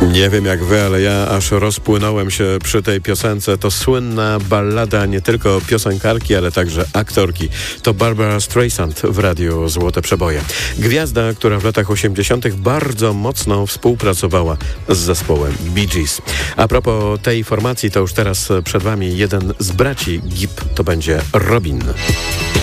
Nie wiem jak wy, ale ja aż rozpłynąłem się przy tej piosence. To słynna ballada nie tylko piosenkarki, ale także aktorki. To Barbara Streisand w radiu Złote Przeboje. Gwiazda, która w latach 80. bardzo mocno współpracowała z zespołem Bee Gees. A propos tej formacji, to już teraz przed wami jeden z braci Gibb, to będzie Robin.